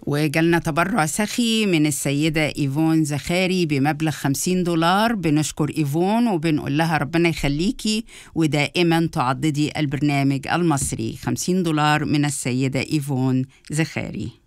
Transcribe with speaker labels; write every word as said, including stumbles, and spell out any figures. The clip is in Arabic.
Speaker 1: وجالنا تبرع سخي من السيدة إيفون زخاري بمبلغ خمسين دولار. بنشكر إيفون وبنقول لها ربنا يخليكي ودائما تعضدي البرنامج المصري. خمسين دولار من السيدة إيفون زخاري.